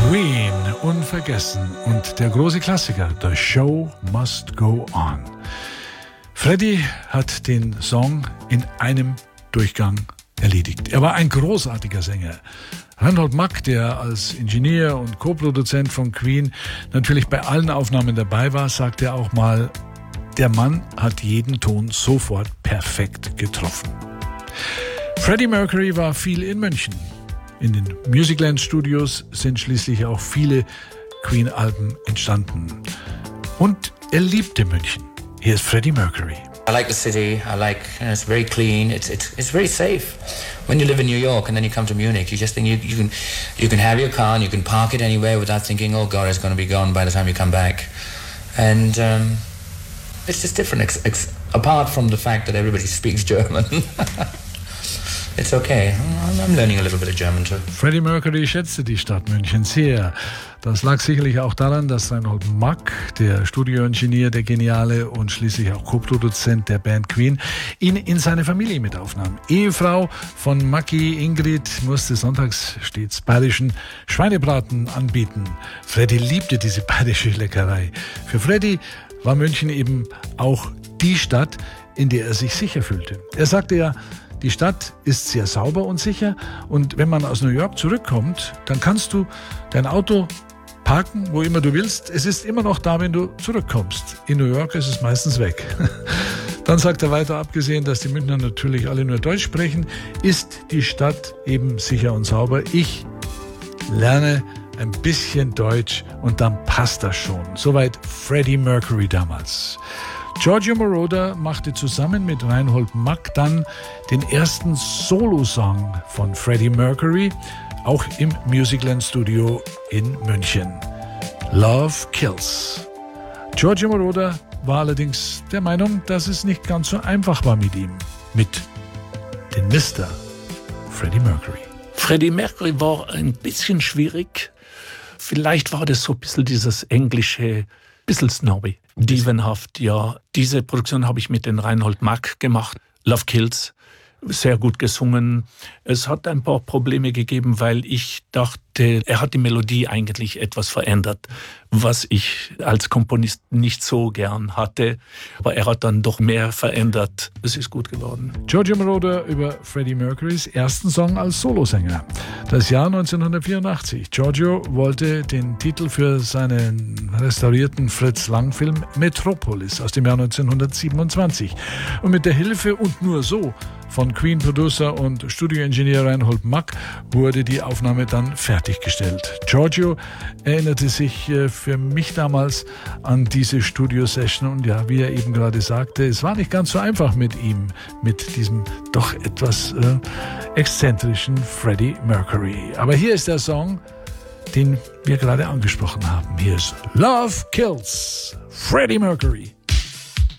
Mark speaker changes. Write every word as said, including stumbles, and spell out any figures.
Speaker 1: Queen, unvergessen, und der große Klassiker, The Show Must Go On. Freddie hat den Song in einem Durchgang erledigt. Er war ein großartiger Sänger. Reinhold Mack, der als Ingenieur und Co-Produzent von Queen natürlich bei allen Aufnahmen dabei war, sagte auch mal, der Mann hat jeden Ton sofort perfekt getroffen. Freddie Mercury war viel in München. In den Musicland Studios sind schließlich auch viele Queen-Alben entstanden. Und er liebte München. Hier ist Freddie Mercury.
Speaker 2: I like the city. I like, you know, it's very clean. It's it's it's very safe. When you live in New York and then you come to Munich, you just think you you can you can have your car and you can park it anywhere without thinking, oh God, it's going to be gone by the time you come back. And um, it's just different. Ex- ex- apart from the fact that everybody speaks German. It's okay. I'm learning a little bit of German too.
Speaker 1: Freddie Mercury schätzte die Stadt München sehr. Das lag sicherlich auch daran, dass Reinhold Mack, der Studioingenieur, der Geniale und schließlich auch Co-Produzent der Band Queen, ihn in seine Familie mit aufnahm. Ehefrau von Mackie, Ingrid, musste sonntags stets bayerischen Schweinebraten anbieten. Freddie liebte diese bayerische Leckerei. Für Freddie war München eben auch die Stadt, in der er sich sicher fühlte. Er sagte ja, die Stadt ist sehr sauber und sicher, und wenn man aus New York zurückkommt, dann kannst du dein Auto parken, wo immer du willst. Es ist immer noch da, wenn du zurückkommst. In New York ist es meistens weg. Dann sagt er weiter, abgesehen, dass die Münchner natürlich alle nur Deutsch sprechen, ist die Stadt eben sicher und sauber. Ich lerne ein bisschen Deutsch und dann passt das schon. Soweit Freddie Mercury damals. Giorgio Moroder machte zusammen mit Reinhold Mack dann den ersten Solo-Song von Freddie Mercury, auch im Musicland Studio in München. Love Kills. Giorgio Moroder war allerdings der Meinung, dass es nicht ganz so einfach war mit ihm, mit dem Mister Freddie Mercury.
Speaker 3: Freddie Mercury war ein bisschen schwierig. Vielleicht war das so ein bisschen dieses englische, bisschen snobby. Dievenhaft, ja. Diese Produktion habe ich mit den Reinhold Mack gemacht. Love Kills, sehr gut gesungen. Es hat ein paar Probleme gegeben, weil ich dachte, er hat die Melodie eigentlich etwas verändert, was ich als Komponist nicht so gern hatte. Aber er hat dann doch mehr verändert. Es ist gut geworden.
Speaker 1: Giorgio Moroder über Freddie Mercurys ersten Song als Solosänger. Das Jahr neunzehnhundertvierundachtzig. Giorgio wollte den Titel für seinen restaurierten Fritz-Lang-Film Metropolis aus dem Jahr neunzehnhundertsiebenundzwanzig. Und mit der Hilfe und nur so von Queen-Producer und Studioingenieur Reinhold Mack wurde die Aufnahme dann fertiggestellt. Giorgio erinnerte sich für mich damals an diese Studio-Session und ja, wie er eben gerade sagte, es war nicht ganz so einfach mit ihm, mit diesem doch etwas äh, exzentrischen Freddie Mercury. Aber hier ist der Song, den wir gerade angesprochen haben. Hier ist Love Kills, Freddie Mercury.